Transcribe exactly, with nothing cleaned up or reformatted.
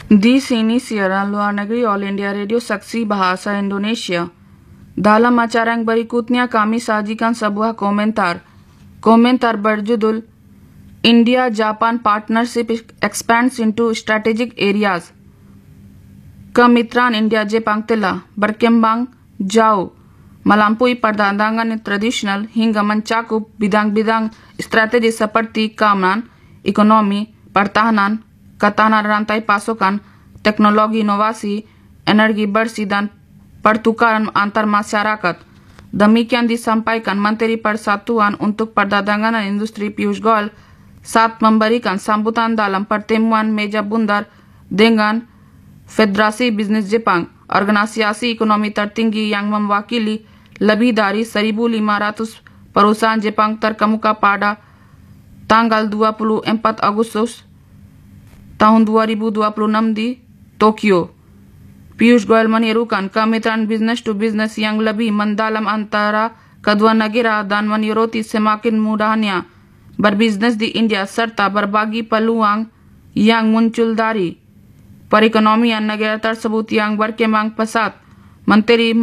Di sini siaran luar negeri All India Radio Saksi Bahasa Indonesia. Dalam acara yang berikutnya kami sajikan sebuah komentar. Komentar berjudul India-Japan Partnership Expands into Strategic Areas. Kemitraan India-Jepang telah berkembang jauh, melampaui perdagangan tradisional hingga mencakup bidang-bidang strategis seperti keamanan, ekonomi, pertahanan, ketahanan rantai pasokan, teknologi inovasi, energi bersih, dan pertukaran antar masyarakat. Demikian disampaikan Menteri Persatuan untuk Perdagangan dan Industri Piyush Goyal saat memberikan sambutan dalam pertemuan meja bundar dengan Federasi Bisnis Jepang, organisasi ekonomi tertinggi yang mewakili lebih dari seribu lima ratus perusahaan Jepang terkemuka pada tanggal dua puluh empat Agustus tahun dua ribu dua puluh enam di Tokyo. Piyush Goyal menyerukan kemitraan bisnis to bisnis yang lebih mendalam antara kedua negara dan menyoroti semakin mudahnya berbisnis di India serta berbagi peluang yang muncul dari perekonomian negara tersebut yang berkembang pesat. Menteri